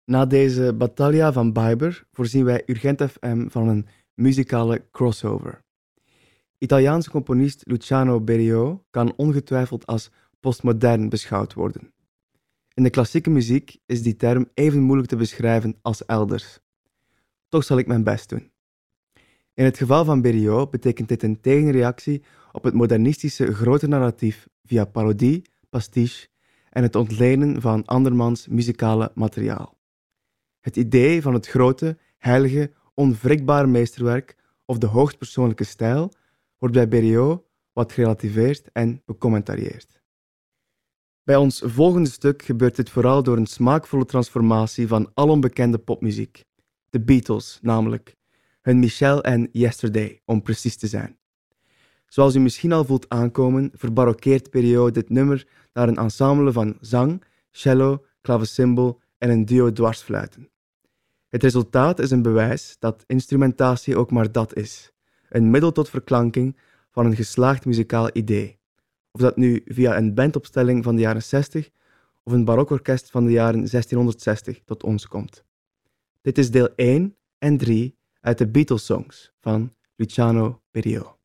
Na deze Battaglia van Bijber voorzien wij Urgent FM van een muzikale crossover. Italiaanse componist Luciano Berio kan ongetwijfeld als postmodern beschouwd worden. In de klassieke muziek is die term even moeilijk te beschrijven als elders. Toch zal ik mijn best doen. In het geval van Berio betekent dit een tegenreactie op het modernistische grote narratief via parodie, pastiche en het ontlenen van andermans muzikale materiaal. Het idee van het grote, heilige, onwrikbare meesterwerk of de hoogstpersoonlijke stijl wordt bij Berio wat gerelativeerd en becommentarieerd. Bij ons volgende stuk gebeurt dit vooral door een smaakvolle transformatie van alombekende popmuziek. De Beatles namelijk, hun Michelle en Yesterday, om precies te zijn. Zoals u misschien al voelt aankomen, verbarokkeert Berio dit nummer naar een ensemble van zang, cello, klavecimbal en een duo dwarsfluiten. Het resultaat is een bewijs dat instrumentatie ook maar dat is. Een middel tot verklanking van een geslaagd muzikaal idee. Of dat nu via een bandopstelling van de jaren 60 of een barokorkest van de jaren 1660 tot ons komt. Dit is deel 1 en 3 uit de Beatles songs van Luciano Berio.